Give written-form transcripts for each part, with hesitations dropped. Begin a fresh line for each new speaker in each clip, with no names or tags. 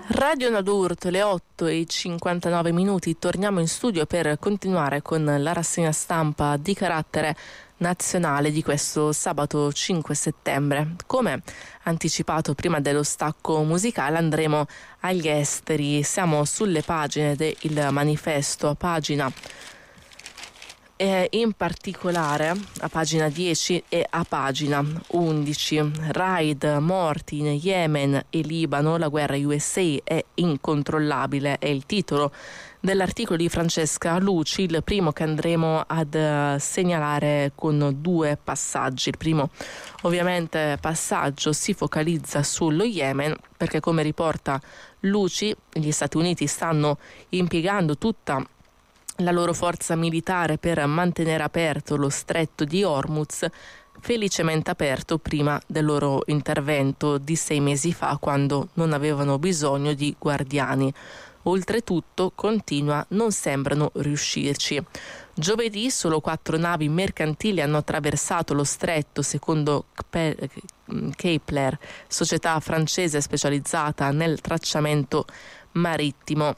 Radio Nadurto, le 8:59. Torniamo in studio per continuare con la rassegna stampa di carattere nazionale di questo sabato 5 settembre. Come anticipato prima dello stacco musicale, andremo agli esteri. Siamo sulle pagine del Manifesto, pagina in particolare a pagina 10 e a pagina 11. Raid, morti in Yemen e Libano, la guerra USA è incontrollabile, è il titolo dell'articolo di Francesca Luci, il primo che andremo ad segnalare con due passaggi. Il primo ovviamente passaggio si focalizza sullo Yemen, perché come riporta Luci gli Stati Uniti stanno impiegando tutta la loro forza militare per mantenere aperto lo stretto di Hormuz, felicemente aperto prima del loro intervento di 6 mesi fa, quando non avevano bisogno di guardiani. Oltretutto, continua, non sembrano riuscirci. Giovedì solo 4 navi mercantili hanno attraversato lo stretto, secondo Kepler, società francese specializzata nel tracciamento marittimo.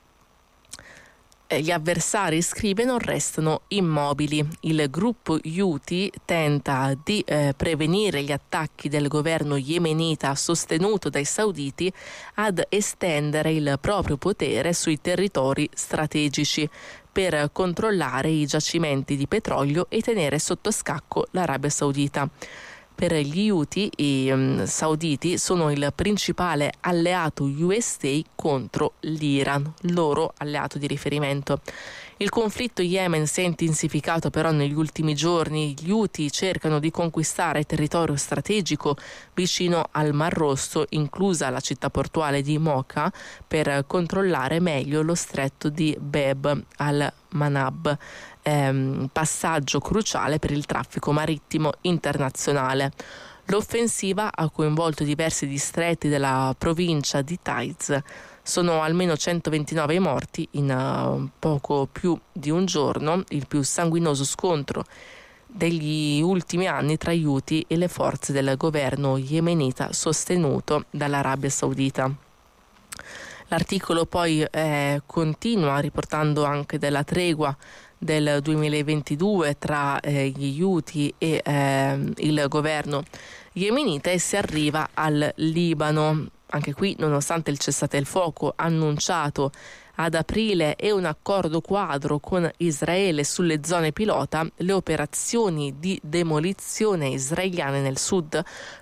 Gli avversari, scrive, non restano immobili. Il gruppo Houthi tenta di prevenire gli attacchi del governo yemenita sostenuto dai sauditi ad estendere il proprio potere sui territori strategici per controllare i giacimenti di petrolio e tenere sotto scacco l'Arabia Saudita. Per gli Houthi, i sauditi sono il principale alleato USA contro l'Iran, loro alleato di riferimento. Il conflitto Yemen si è intensificato però negli ultimi giorni. Gli Houthi cercano di conquistare territorio strategico vicino al Mar Rosso, inclusa la città portuale di Mocha, per controllare meglio lo stretto di Bab al-Manab. Passaggio cruciale per il traffico marittimo internazionale. L'offensiva ha coinvolto diversi distretti della provincia di Taiz. Sono almeno 129 morti in poco più di un giorno, il più sanguinoso scontro degli ultimi anni tra gli Houthi e le forze del governo yemenita sostenuto dall'Arabia Saudita. L'articolo poi continua riportando anche della tregua del 2022 tra gli Houthi e il governo yemenita, e si arriva al Libano. Anche qui, nonostante il cessate il fuoco annunciato ad aprile e un accordo quadro con Israele sulle zone pilota, le operazioni di demolizione israeliane nel sud